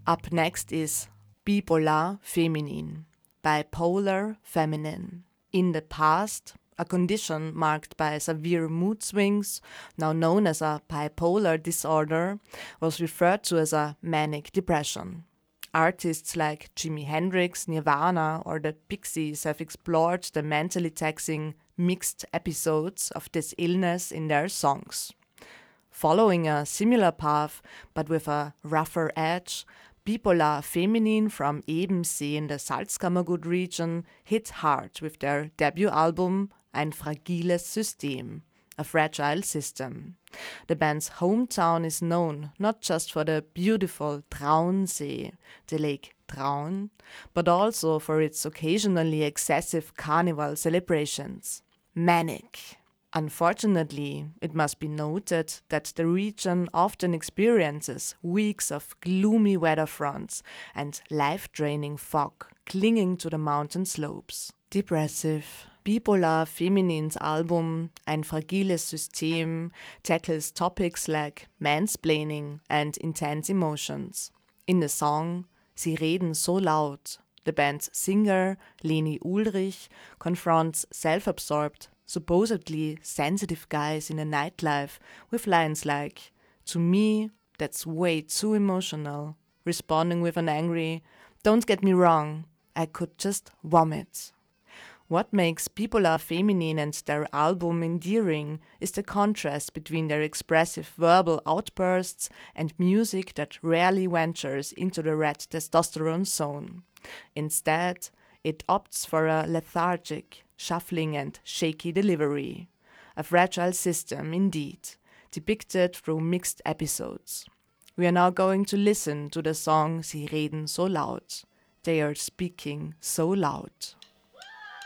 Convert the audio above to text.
Up next is bipolar feminine, bipolar feminine. In the past, a condition marked by severe mood swings, now known as a bipolar disorder, was referred to as a manic depression. Artists like Jimi Hendrix, Nirvana, or the Pixies have explored the mentally taxing mixed episodes of this illness in their songs. Following a similar path, but with a rougher edge, bipolar feminine from Ebensee in the Salzkammergut region hit hard with their debut album Ein fragiles System, a fragile system. The band's hometown is known not just for the beautiful Traunsee, the lake Traun, but also for its occasionally excessive carnival celebrations. Manic. Unfortunately, it must be noted that the region often experiences weeks of gloomy weather fronts and life-draining fog clinging to the mountain slopes. Depressive. Bipolar Feminine's album Ein fragiles System tackles topics like mansplaining and intense emotions. In the song Sie reden so laut, the band's singer, Leni Ulrich, confronts self-absorbed, supposedly sensitive guys in a nightlife with lines like, "To me, that's way too emotional," responding with an angry, "Don't get me wrong, I could just vomit." What makes Bipolar Feminine and their album endearing is the contrast between their expressive verbal outbursts and music that rarely ventures into the red testosterone zone. Instead, it opts for a lethargic, shuffling and shaky delivery. A fragile system, indeed, depicted through mixed episodes. We are now going to listen to the song Sie reden so laut. They are speaking so loud.